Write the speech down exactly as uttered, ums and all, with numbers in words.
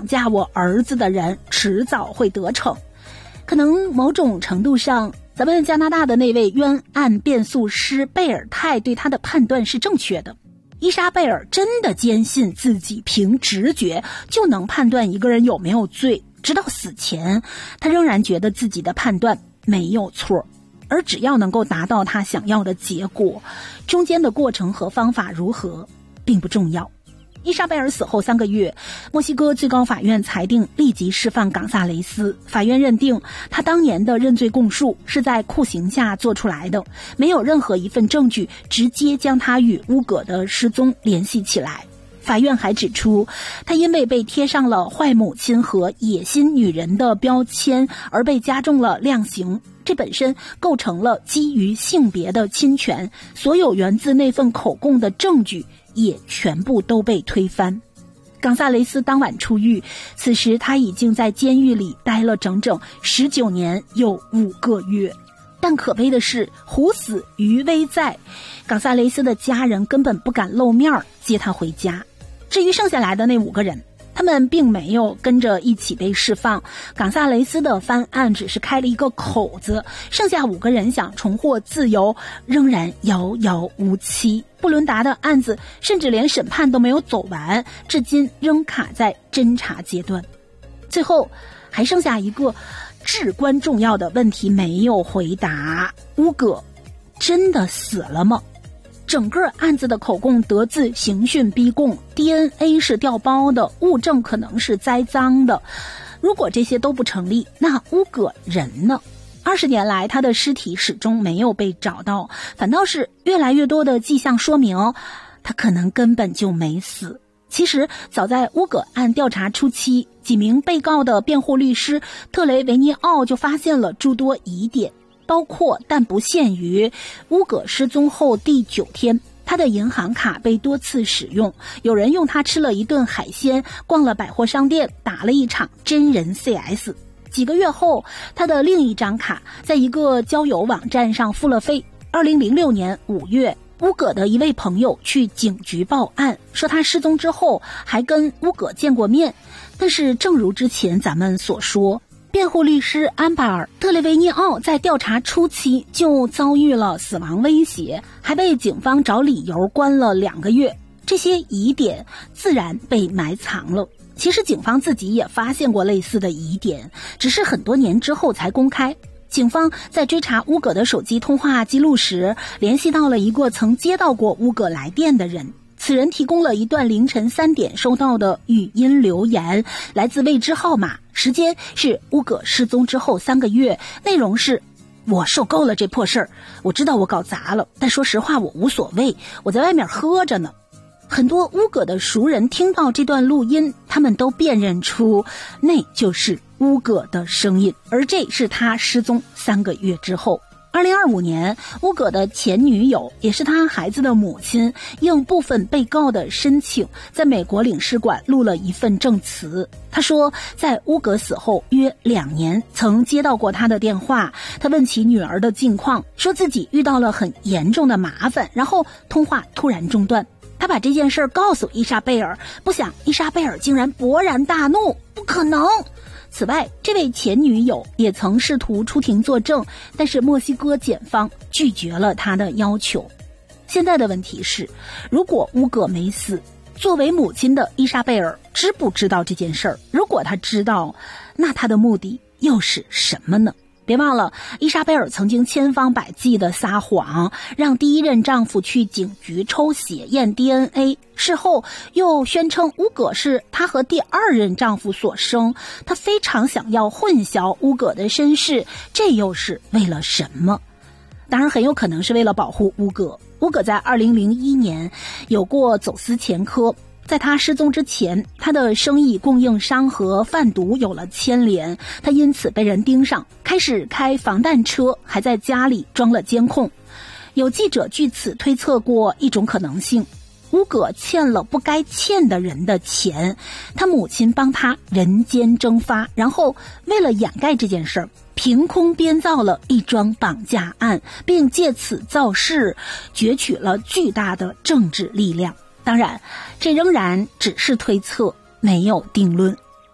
绑架我儿子的人迟早会得逞。可能某种程度上，咱们加拿大的那位冤案变诉师贝尔泰对他的判断是正确的。伊莎贝尔真的坚信自己凭直觉就能判断一个人有没有罪，直到死前，他仍然觉得自己的判断没有错。而只要能够达到他想要的结果，中间的过程和方法如何并不重要。伊莎贝尔死后三个月，墨西哥最高法院裁定立即释放冈萨雷斯。法院认定他当年的认罪供述是在酷刑下做出来的，没有任何一份证据直接将他与乌葛的失踪联系起来。法院还指出，他因为被贴上了坏母亲和野心女人的标签而被加重了量刑，这本身构成了基于性别的侵权，所有源自那份口供的证据也全部都被推翻。冈萨雷斯当晚出狱，此时他已经在监狱里待了整整十九年又五个月。但可悲的是，虎死余威在，冈萨雷斯的家人根本不敢露面接他回家。至于剩下来的那五个人，他们并没有跟着一起被释放，冈萨雷斯的翻案只是开了一个口子，剩下五个人想重获自由仍然遥遥无期。布伦达的案子甚至连审判都没有走完，至今仍卡在侦查阶段。最后还剩下一个至关重要的问题没有回答：乌葛真的死了吗？整个案子的口供得自刑讯逼供， D N A 是调包的，物证可能是栽赃的。如果这些都不成立，那乌葛人呢？二十年来，他的尸体始终没有被找到，反倒是越来越多的迹象说明，他可能根本就没死。其实，早在乌葛案调查初期，几名被告的辩护律师特雷维尼奥就发现了诸多疑点，包括但不限于乌葛失踪后第九天，他的银行卡被多次使用，有人用它吃了一顿海鲜，逛了百货商店，打了一场真人 C S。 几个月后，他的另一张卡在一个交友网站上付了费。二零零六年五月，乌葛的一位朋友去警局报案，说他失踪之后还跟乌葛见过面。但是正如之前咱们所说，辩护律师安巴尔·特雷维尼奥在调查初期就遭遇了死亡威胁，还被警方找理由关了两个月。这些疑点自然被埋藏了。其实警方自己也发现过类似的疑点，只是很多年之后才公开。警方在追查乌葛的手机通话记录时，联系到了一个曾接到过乌葛来电的人。此人提供了一段凌晨三点收到的语音留言，来自未知号码，时间是乌葛失踪之后三个月，内容是：我受够了这破事儿，我知道我搞砸了，但说实话我无所谓，我在外面喝着呢。很多乌葛的熟人听到这段录音，他们都辨认出那就是乌葛的声音，而这是他失踪三个月之后。二零二五年，乌葛的前女友，也是他孩子的母亲，应部分被告的申请，在美国领事馆录了一份证词。他说，在乌葛死后约两年，曾接到过他的电话，他问起女儿的近况，说自己遇到了很严重的麻烦，然后通话突然中断。他把这件事告诉伊莎贝尔，不想伊莎贝尔竟然勃然大怒，不可能。此外，这位前女友也曾试图出庭作证，但是墨西哥检方拒绝了他的要求。现在的问题是，如果乌葛没死，作为母亲的伊莎贝尔知不知道这件事儿？如果她知道，那她的目的又是什么呢？别忘了，伊莎贝尔曾经千方百计地撒谎，让第一任丈夫去警局抽血验 D N A， 事后又宣称乌葛是她和第二任丈夫所生，她非常想要混淆乌葛的身世，这又是为了什么？当然很有可能是为了保护乌葛。乌葛在二零零一年有过走私前科，在他失踪之前，他的生意供应商和贩毒有了牵连，他因此被人盯上，开始开防弹车，还在家里装了监控。有记者据此推测过一种可能性，乌葛欠了不该欠的人的钱，他母亲帮他人间蒸发，然后为了掩盖这件事儿，凭空编造了一桩绑架案，并借此造势，攫取了巨大的政治力量。当然，这仍然只是推测，没有定论。